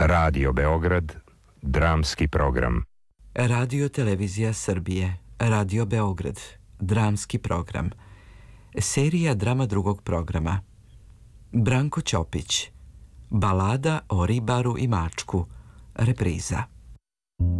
Radio Beograd, dramski program. Radio Televizija Srbije, Radio Beograd, dramski program. Serija drama drugog programa. Branko Ćopić, Balada o ribaru i mačku, repriza.